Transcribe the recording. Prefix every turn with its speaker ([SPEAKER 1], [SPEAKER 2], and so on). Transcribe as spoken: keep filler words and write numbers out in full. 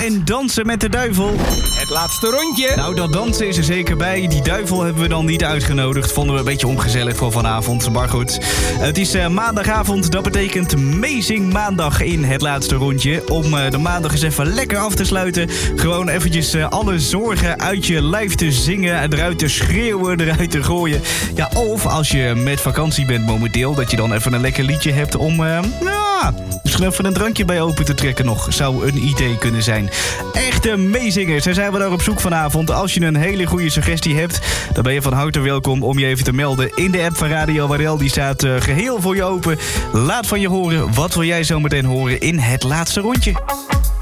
[SPEAKER 1] en dansen met de duivel.
[SPEAKER 2] Het laatste rondje.
[SPEAKER 1] Nou, dat dansen is er zeker bij. Die duivel hebben we dan niet uitgenodigd. Vonden we een beetje ongezellig voor vanavond. Maar goed, het is uh, maandagavond. Dat betekent Amazing Maandag in het laatste rondje. Om uh, de maandag eens even lekker af te sluiten. Gewoon eventjes uh, alle zorgen uit je lijf te zingen. Eruit te schreeuwen, eruit te gooien. Ja, of als je met vakantie bent momenteel, dat je dan even een lekker liedje hebt om... Uh, ja, misschien even een drankje bij open te trekken nog. Zou een idee kunnen zijn. Echte meezingers. Daar zijn we daar op zoek vanavond. Als je een hele goede suggestie hebt, dan ben je van harte welkom om je even te melden in de app van Radio Warel. Die staat uh, geheel voor je open. Laat van je horen. Wat wil jij zo meteen horen in het laatste rondje?